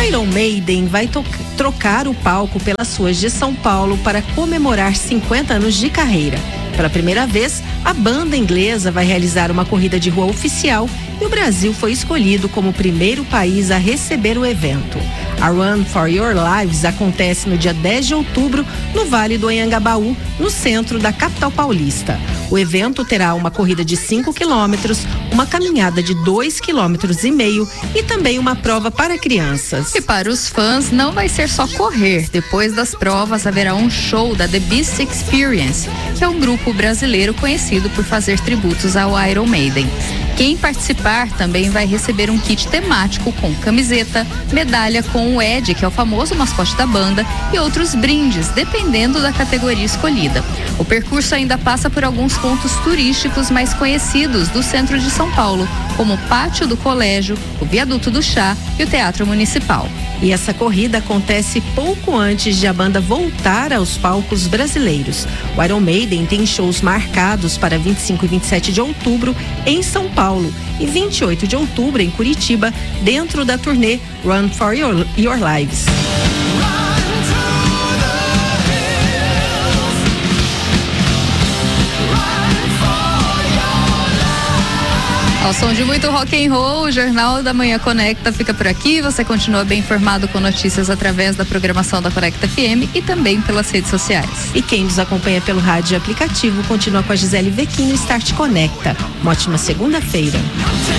Iron Maiden vai trocar o palco pelas ruas de São Paulo para comemorar 50 anos de carreira. Pela primeira vez, a banda inglesa vai realizar uma corrida de rua oficial e o Brasil foi escolhido como o primeiro país a receber o evento. A Run for Your Lives acontece no dia 10 de outubro no Vale do Anhangabaú, no centro da capital paulista. O evento terá uma corrida de 5 quilômetros, uma caminhada de 2,5 quilômetros e também uma prova para crianças. E para os fãs não vai ser só correr. Depois das provas haverá um show da The Beast Experience, que é um grupo brasileiro conhecido por fazer tributos ao Iron Maiden. Quem participar também vai receber um kit temático com camiseta, medalha com o Ed, que é o famoso mascote da banda, e outros brindes, dependendo da categoria escolhida. O percurso ainda passa por alguns pontos turísticos mais conhecidos do centro de São Paulo, como o Pátio do Colégio, o Viaduto do Chá e o Teatro Municipal. E essa corrida acontece pouco antes de a banda voltar aos palcos brasileiros. O Iron Maiden tem shows marcados para 25 e 27 de outubro em São Paulo e 28 de outubro em Curitiba, dentro da turnê Run for Your Lives. Ao som de muito rock and roll, o Jornal da Manhã Conecta fica por aqui. Você continua bem informado com notícias através da programação da Conecta FM e também pelas redes sociais. E quem nos acompanha pelo rádio e aplicativo continua com a Gisele Vecchini no Start Conecta. Uma ótima segunda-feira.